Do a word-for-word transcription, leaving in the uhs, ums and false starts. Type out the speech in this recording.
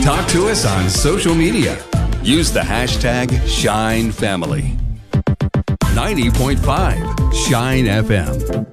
Talk to us on social media. Use the hashtag ShineFamily. ninety point five Shine F M.